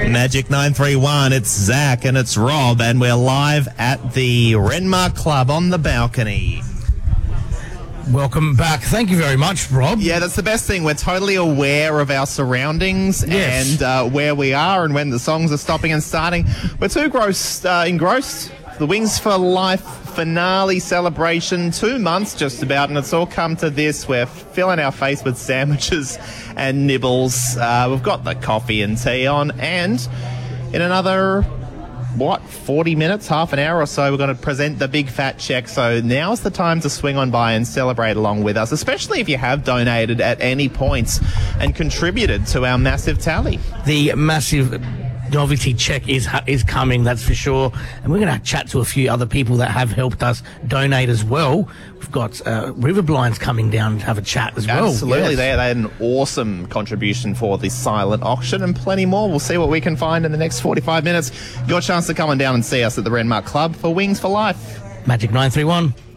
Magic 931, it's Zach and it's Rob, and we're live at the Renmark Club on the balcony. Welcome back. Thank you very much, Rob. Yeah, that's the best thing. We're totally aware of our surroundings and where we are and when the songs are stopping and starting. We're too engrossed. The Wings for Life finale celebration, 2 months just about, and it's all come to this. We're filling our face with sandwiches and nibbles. We've got the coffee and tea on, and in another 40 minutes, half an hour or so, we're going to present the big fat check. So now's the time to swing on by and celebrate along with us, especially if you have donated at any point and contributed to our massive tally. The massive novelty check is coming, that's for sure. And we're going to chat to a few other people that have helped us donate as well. We've got River Blinds coming down to have a chat as well. Absolutely. Yes. They had an awesome contribution for the silent auction and plenty more. We'll see what we can find in the next 45 minutes. Your chance to come on down and see us at the Renmark Club for Wings for Life. Magic 931.